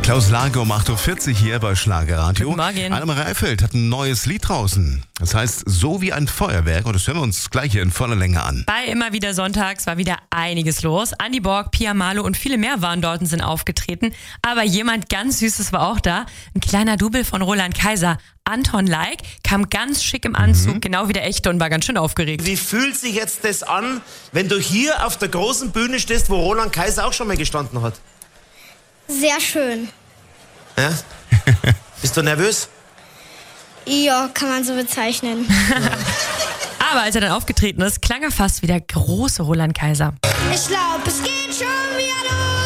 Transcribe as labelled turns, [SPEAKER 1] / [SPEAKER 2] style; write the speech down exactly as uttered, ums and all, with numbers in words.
[SPEAKER 1] Klaus Lage um acht Uhr vierzig hier bei Schlagerradio.
[SPEAKER 2] Guten Morgen.
[SPEAKER 1] Annemarie Reifeld hat ein neues Lied draußen. Das heißt So wie ein Feuerwerk und das hören wir uns gleich hier in voller Länge an.
[SPEAKER 2] Bei Immer wieder Sonntags war wieder einiges los. Andi Borg, Pia Malo und viele mehr waren dort und sind aufgetreten. Aber jemand ganz Süßes war auch da. Ein kleiner Double von Roland Kaiser. Anton Like kam ganz schick im Anzug, mhm. genau wie der echte, und war ganz schön aufgeregt.
[SPEAKER 3] Wie fühlt sich jetzt das an, wenn du hier auf der großen Bühne stehst, wo Roland Kaiser auch schon mal gestanden hat?
[SPEAKER 4] Sehr schön.
[SPEAKER 3] Ja? Bist du nervös?
[SPEAKER 4] Ja, kann man so bezeichnen.
[SPEAKER 2] Aber als er dann aufgetreten ist, klang er fast wie der große Roland Kaiser.
[SPEAKER 4] Ich glaube, es geht schon wieder los.